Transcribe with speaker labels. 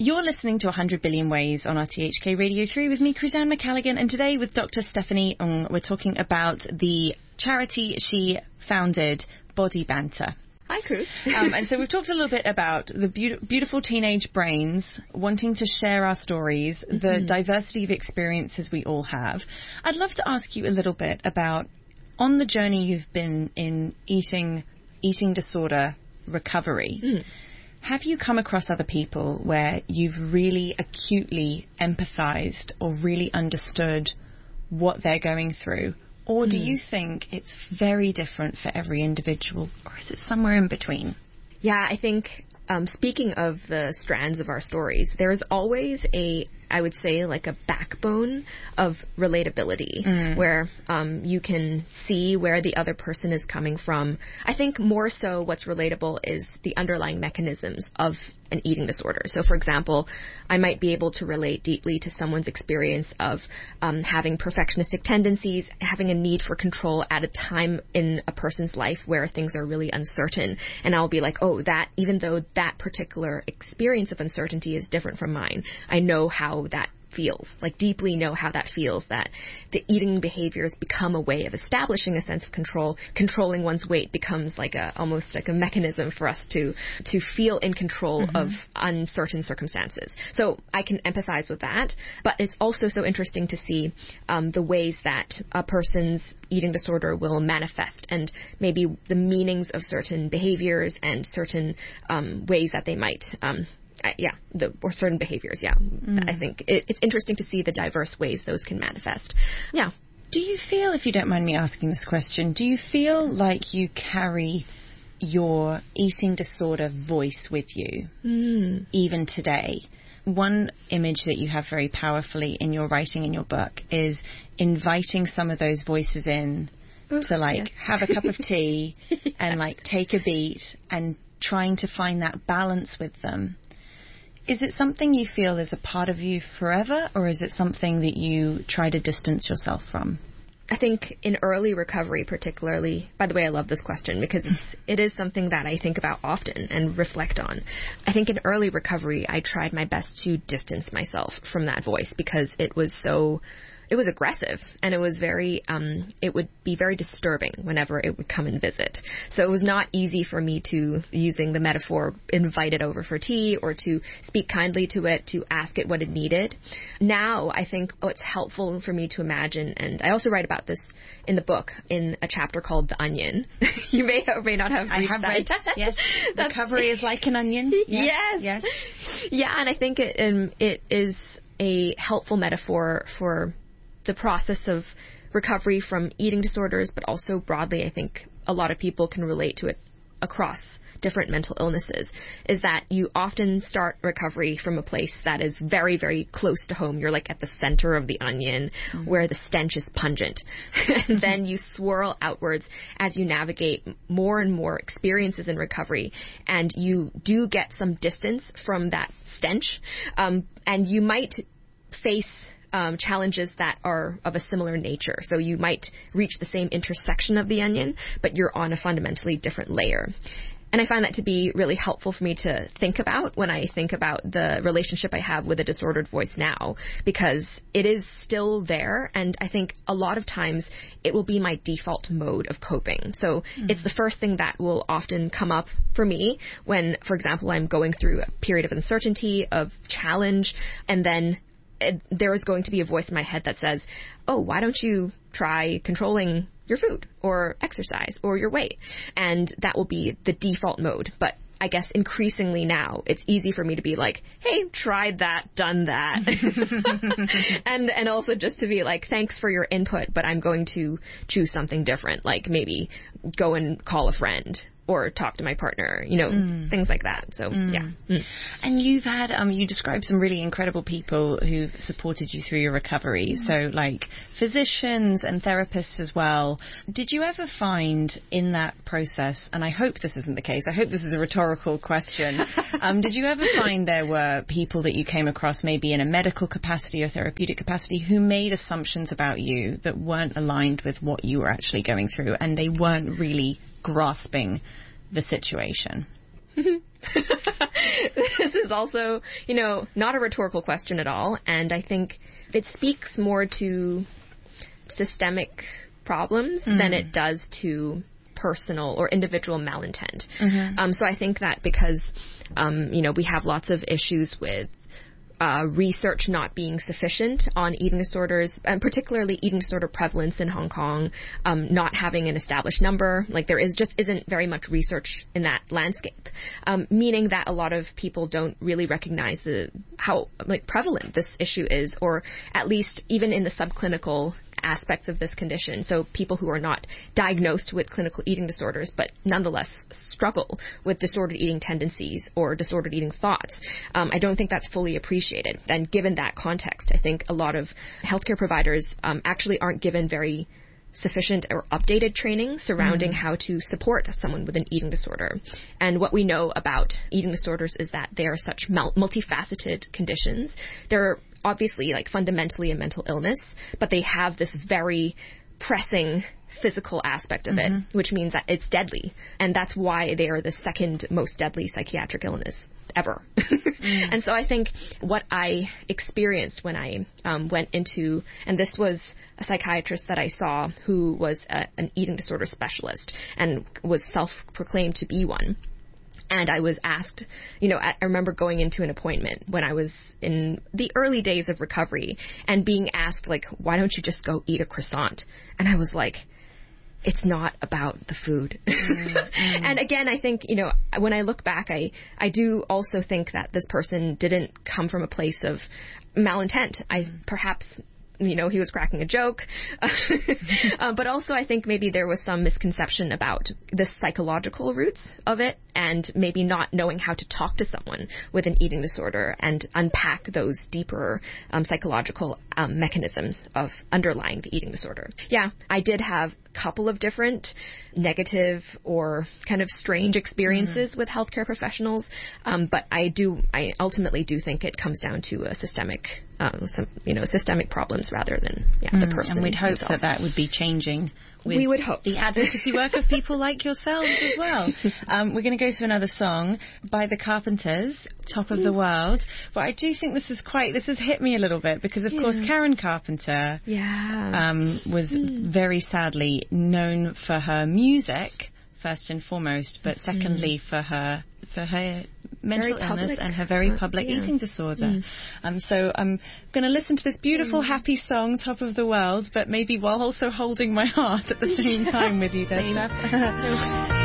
Speaker 1: You're listening to 100 Billion Ways on RTHK Radio 3 with me, Cruzanne McCalligan, and today with Dr. Stephanie Ng, we're talking about the charity she founded, Body Banter.
Speaker 2: Hi, Cruz.
Speaker 1: And so we've talked a little bit about the beautiful teenage brains wanting to share our stories, the diversity of experiences we all have. I'd love to ask you a little bit about, on the journey you've been in eating disorder recovery, have you come across other people where you've really acutely empathized or really understood what they're going through? Or do you think it's very different for every individual, or is it somewhere in between?
Speaker 2: Yeah, I think speaking of the strands of our stories, there's always I would say, like a backbone of relatability where you can see where the other person is coming from. I think more so what's relatable is the underlying mechanisms of an eating disorder. So, for example, I might be able to relate deeply to someone's experience of having perfectionistic tendencies, having a need for control at a time in a person's life where things are really uncertain. And I'll be like, oh, that even though that particular experience of uncertainty is different from mine, I know how that feels, like deeply know how that feels, that the eating behaviors become a way of establishing a sense of control. Controlling one's weight becomes like almost like a mechanism for us to feel in control of uncertain circumstances. So I can empathize with that, but it's also so interesting to see the ways that a person's eating disorder will manifest, and maybe the meanings of certain behaviors and certain ways that they might or certain behaviors. I think it's interesting to see the diverse ways those can manifest. Yeah.
Speaker 1: Do you feel, if you don't mind me asking this question, do you feel like you carry your eating disorder voice with you even today? One image that you have very powerfully in your writing in your book is inviting some of those voices in to have a cup of tea and take a beat and trying to find that balance with them. Is it something you feel is a part of you forever, or is it something that you try to distance yourself from?
Speaker 2: I think in early recovery particularly, by the way, I love this question because it is something that I think about often and reflect on. I think in early recovery, I tried my best to distance myself from that voice because it was aggressive, and it was it would be very disturbing whenever it would come and visit. So it was not easy for me to, using the metaphor, invite it over for tea or to speak kindly to it, to ask it what it needed. Now, I think it's helpful for me to imagine, and I also write about this in the book in a chapter called The Onion. You may or may not have reached that.
Speaker 1: Yes. Recovery is like an onion.
Speaker 2: Yes. Yeah, and I think it is a helpful metaphor for the process of recovery from eating disorders, but also broadly, I think a lot of people can relate to it across different mental illnesses, is that you often start recovery from a place that is very, very close to home. You're like at the center of the onion where the stench is pungent. And then you swirl outwards as you navigate more and more experiences in recovery. And you do get some distance from that stench. And you might face challenges that are of a similar nature. So you might reach the same intersection of the onion, but you're on a fundamentally different layer. And I find that to be really helpful for me to think about when I think about the relationship I have with a disordered voice now, because it is still there. And I think a lot of times it will be my default mode of coping. So it's the first thing that will often come up for me when, for example, I'm going through a period of uncertainty, of challenge, and then there is going to be a voice in my head that says, oh, why don't you try controlling your food or exercise or your weight? And that will be the default mode. But I guess increasingly now, it's easy for me to be like, hey, tried that, done that. and also just to be like, thanks for your input, but I'm going to choose something different, like maybe go and call a friend or talk to my partner, things like that. So, yeah.
Speaker 1: And you've had, you described some really incredible people who've supported you through your recovery. So like physicians and therapists as well. Did you ever find in that process, and I hope this isn't the case, I hope this is a rhetorical question, did you ever find there were people that you came across maybe in a medical capacity or therapeutic capacity who made assumptions about you that weren't aligned with what you were actually going through, and they weren't really grasping the situation?
Speaker 2: This is is also, not a rhetorical question at all. And I think it speaks more to systemic problems than it does to personal or individual malintent. So I think that because, we have lots of issues with research not being sufficient on eating disorders, and particularly eating disorder prevalence in Hong Kong, not having an established number. Like there isn't very much research in that landscape, meaning that a lot of people don't really recognize how prevalent this issue is, or at least even in the subclinical aspects of this condition. So people who are not diagnosed with clinical eating disorders, but nonetheless struggle with disordered eating tendencies or disordered eating thoughts. I don't think that's fully appreciated. And given that context, I think a lot of healthcare providers actually aren't given very sufficient or updated training surrounding how to support someone with an eating disorder. And what we know about eating disorders is that they are such multifaceted conditions. They're obviously fundamentally a mental illness, but they have this very pressing physical aspect of it, which means that it's deadly. And that's why they are the second most deadly psychiatric illness ever. And so I think what I experienced when I went into, and this was a psychiatrist that I saw who was an eating disorder specialist and was self-proclaimed to be one. And I was asked, I remember going into an appointment when I was in the early days of recovery and being asked, why don't you just go eat a croissant? And I was like, it's not about the food. And again, I think, when I look back, I do also think that this person didn't come from a place of malintent. Perhaps he was cracking a joke. But also I think maybe there was some misconception about the psychological roots of it and maybe not knowing how to talk to someone with an eating disorder and unpack those deeper psychological mechanisms of underlying the eating disorder. Yeah, I did have a couple of different negative or kind of strange experiences with healthcare professionals. But I ultimately do think it comes down to a systemic problems rather than the person.
Speaker 1: And we'd hope
Speaker 2: themselves.
Speaker 1: that would be changing.
Speaker 2: We would hope.
Speaker 1: The advocacy work of people like yourselves as well. We're going to go to another song by the Carpenters, Top of the World. But I do think this has hit me a little bit because, of course, Karen Carpenter was very sadly known for her music, first and foremost, but secondly for her mental illness and her very public eating disorder. So I'm going to listen to this beautiful, happy song, Top of the World, but maybe while also holding my heart at the same time with you, Desha.